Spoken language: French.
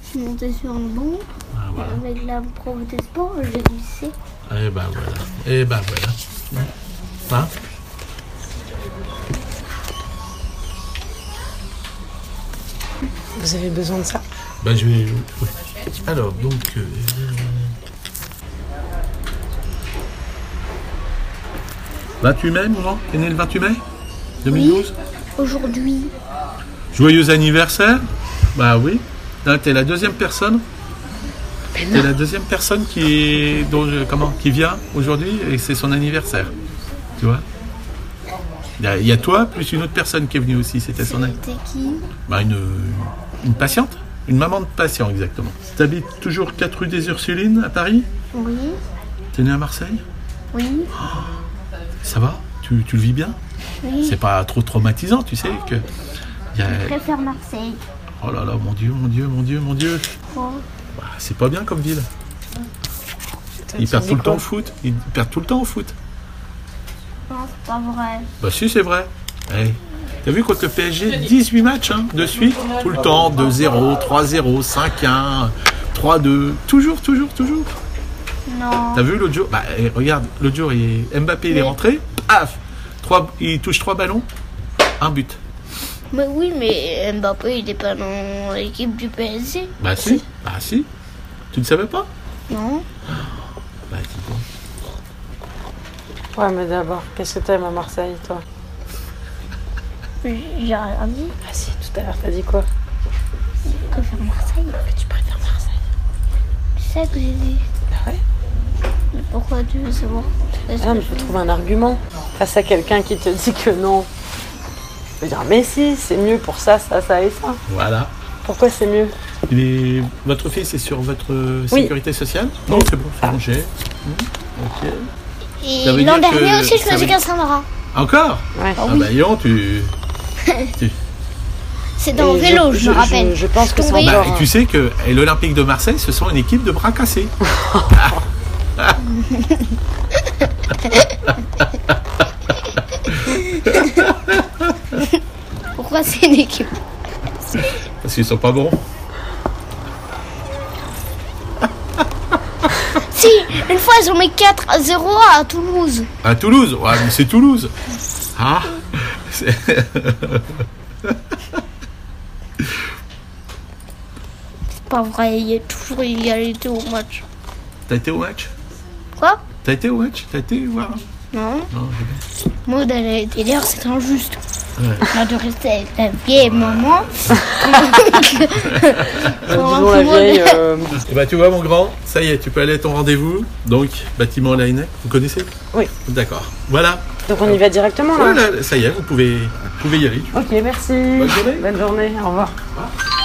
Je suis montée sur le banc. Ah, voilà. Avec la prof de sport, j'ai glissé. Et ben voilà. Et ben voilà. Hein? Vous avez besoin de ça? Ben je vais. Ouais. Alors donc. 28 mai, mon grand? T'es né le 28 mai 2012? Aujourd'hui. Joyeux anniversaire? Bah oui. T'es la deuxième personne. T'es la deuxième personne qui vient aujourd'hui et c'est son anniversaire. Tu vois? Il y a toi plus une autre personne qui est venue aussi. C'était son anniversaire. C'était qui? Bah une patiente. Une maman de patient exactement. T'habites toujours 4 rue des Ursulines à Paris? Oui. T'es né à Marseille? Oui. Ça va? Tu le vis bien? Oui. C'est pas trop traumatisant, tu sais que. Je préfère Marseille. Oh là là, mon Dieu, mon Dieu, mon Dieu, mon Dieu. Quoi? Bah, c'est pas bien comme ville. Ils perdent tout le temps au foot. Ils perdent tout le temps au foot. Non, c'est pas vrai. Bah si, c'est vrai. Hey. T'as vu contre le PSG, 18 matchs de suite, tout le temps, 2-0, 3-0, 5-1, 3-2, toujours. Non. T'as vu l'autre jour? Bah regarde, l'autre jour, Mbappé il est rentré, paf, il touche 3 ballons, un but. Mais oui, mais Mbappé, il est pas dans l'équipe du PSG. Bah si. Tu ne savais pas? Non. Bah dis donc. Ouais, mais d'abord, qu'est-ce que t'aimes à Marseille, toi? J'ai rien dit. Ah si, tout à l'heure, t'as dit quoi? Je préfère Marseille. Mais tu préfères Marseille. C'est ça que j'ai dit. Ah ouais? Mais pourquoi tu veux savoir? Ah, mais faut trouver un argument face à quelqu'un qui te dit que non. Je veux dire, mais si, c'est mieux pour ça et ça. Voilà. Pourquoi c'est mieux? Votre fils est sur votre sécurité sociale? Non, Oui. c'est bon, c'est rangé. Ok. Ça veut Et l'an dire que dernier aussi, je ça faisais veut- Cassandra. Encore? Ouais. Ah bah Yon, C'est dans Et vélo, je me rappelle. Je pense que c'est tombée. encore... et tu sais que l'Olympique de Marseille, ce sont une équipe de bras cassés. Pourquoi c'est une équipe? Parce qu'ils sont pas bons. Si, une fois, ils ont mis 4-0 à Toulouse. À Toulouse? Ouais, mais c'est Toulouse. Ah c'est... C'est pas vrai, il y a toujours égalité au match. T'as été au match? Quoi? T'as été au match? T'as été voir? Non. Non, j'ai bien. Maud, elle a été dire c'est injuste. Ouais. On a de rester avec la vieille maman. Disons la vieille... Et bah tu vois mon grand, ça y est, tu peux aller à ton rendez-vous. Donc, bâtiment Laennec, vous connaissez? Oui. D'accord. Voilà. Donc on y va directement, là? Voilà, ça y est, vous pouvez y aller. Ok, merci. Bonne journée. Bonne journée, au revoir.